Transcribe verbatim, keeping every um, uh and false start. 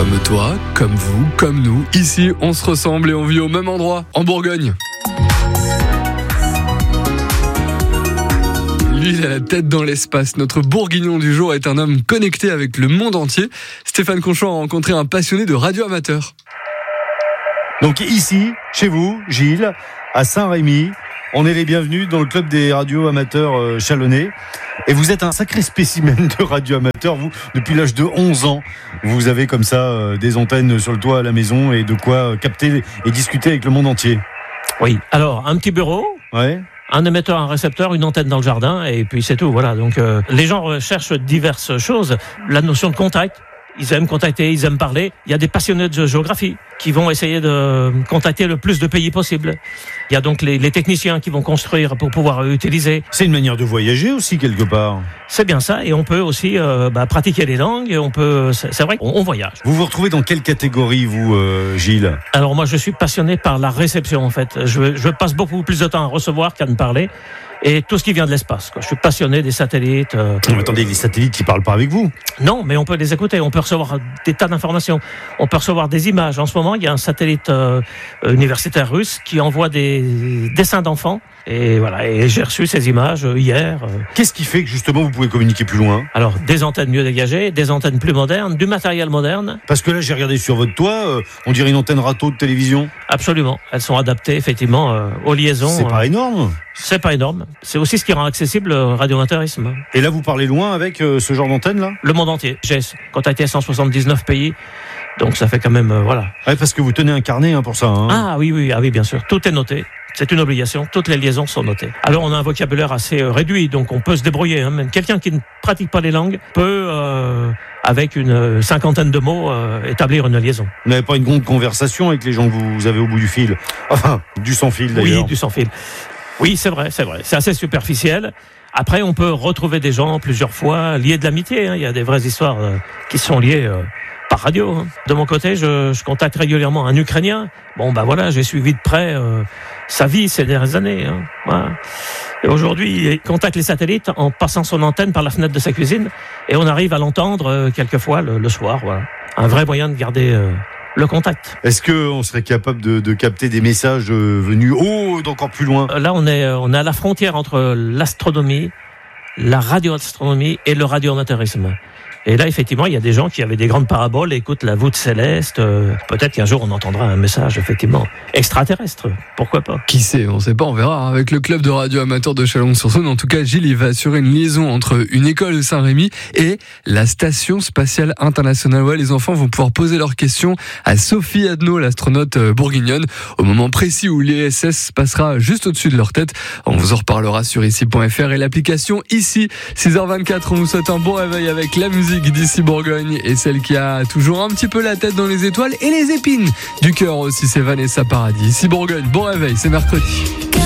Comme toi, comme vous, comme nous, ici on se ressemble et on vit au même endroit, en Bourgogne. Lui, il a la tête dans l'espace. Notre bourguignon du jour est un homme connecté avec le monde entier. Stéphane Conchon a rencontré un passionné de radio amateur. Donc ici, chez vous, Gilles, à Saint-Rémy, on est les bienvenus dans le club des radios amateurs euh, chalonnais. Et vous êtes un sacré spécimen de radio amateur, vous, depuis l'âge de onze ans. Vous avez comme ça euh, des antennes sur le toit à la maison et de quoi euh, capter et discuter avec le monde entier. Oui, alors un petit bureau, ouais. Un émetteur, un récepteur, une antenne dans le jardin et puis c'est tout. Voilà. Donc euh, les gens recherchent diverses choses. La notion de contact. Ils aiment contacter, ils aiment parler. Il y a des passionnés de géographie qui vont essayer de contacter le plus de pays possible. Il y a donc les, les techniciens qui vont construire pour pouvoir utiliser. C'est une manière de voyager aussi quelque part. C'est bien ça, et on peut aussi euh, bah, pratiquer les langues. On peut, c'est, c'est vrai qu'on on voyage. Vous vous retrouvez dans quelle catégorie, vous, euh, Gilles ? Alors moi, je suis passionné par la réception en fait. Je, je passe beaucoup plus de temps à recevoir qu'à ne parler. Et tout ce qui vient de l'espace, quoi. Je suis passionné des satellites. Euh... Non, mais attendez, les satellites, ils parlent pas avec vous ? Non, mais on peut les écouter. On peut recevoir des tas d'informations. On peut recevoir des images. En ce moment, il y a un satellite euh, universitaire russe qui envoie des dessins d'enfants. Et voilà. Et j'ai reçu ces images hier. Euh... Qu'est-ce qui fait que justement vous pouvez communiquer plus loin ? Alors, des antennes mieux dégagées, des antennes plus modernes, du matériel moderne. Parce que là, j'ai regardé sur votre toit, euh, on dirait une antenne râteau de télévision. Absolument. Elles sont adaptées effectivement euh, aux liaisons. C'est pas euh... énorme. C'est pas énorme. C'est aussi ce qui rend accessible le radioamateurisme. Et là, vous parlez loin avec euh, ce genre d'antenne là ? Le monde entier. J'ai contacté cent soixante-dix-neuf pays, donc ça fait quand même euh, voilà. Ouais, parce que vous tenez un carnet hein, pour ça. Hein. Ah oui, oui, ah oui, bien sûr. Tout est noté. C'est une obligation. Toutes les liaisons sont notées. Alors on a un vocabulaire assez euh, réduit, donc on peut se débrouiller. Hein. Même quelqu'un qui ne pratique pas les langues peut, euh, avec une cinquantaine de mots, euh, établir une liaison. Vous n'avez pas une grande conversation avec les gens que vous avez au bout du fil ? Enfin, du sans fil d'ailleurs. Oui, du sans fil. Oui, c'est vrai, c'est vrai. C'est assez superficiel. Après, on peut retrouver des gens plusieurs fois liés de l'amitié. Hein. Il y a des vraies histoires euh, qui sont liées euh, par radio. Hein. De mon côté, je, je contacte régulièrement un Ukrainien. Bon, bah voilà, j'ai suivi de près euh, sa vie ces dernières années. Hein. Voilà. Et aujourd'hui, il contacte les satellites en passant son antenne par la fenêtre de sa cuisine. Et on arrive à l'entendre euh, quelquefois le, le soir. Voilà. Un vrai moyen de garder... Euh, le contact. Est-ce qu'on serait capable de, de capter des messages venus oh, d'encore plus loin ? Là, on est, on est à la frontière entre l'astronomie, la radioastronomie et le radioamateurisme. Et là, effectivement, il y a des gens qui avaient des grandes paraboles et écoutent la voûte céleste. Euh, peut-être qu'un jour, on entendra un message, effectivement, extraterrestre. Pourquoi pas ? Qui sait ? On sait pas, on verra. Avec le club de radio amateur de Chalon-sur-Saône, en tout cas, Gilles, il va assurer une liaison entre une école de Saint-Rémy et la Station Spatiale Internationale. Ouais, les enfants vont pouvoir poser leurs questions à Sophie Adno, l'astronaute bourguignonne, au moment précis où l'I S S passera juste au-dessus de leur tête. On vous en reparlera sur ici point f r et l'application ici. six heures vingt-quatre, on vous souhaite un bon réveil avec la musique d'ici Bourgogne et celle qui a toujours un petit peu la tête dans les étoiles et les épines du cœur aussi, c'est Vanessa Paradis. Ici Bourgogne, bon réveil, c'est mercredi.